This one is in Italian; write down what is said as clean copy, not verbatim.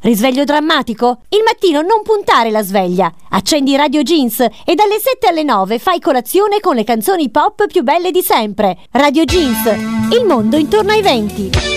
Risveglio drammatico? Il mattino non puntare la sveglia. Accendi Radio Jeans e dalle 7 alle 9 fai colazione con le canzoni pop più belle di sempre. Radio Jeans, il mondo intorno ai venti.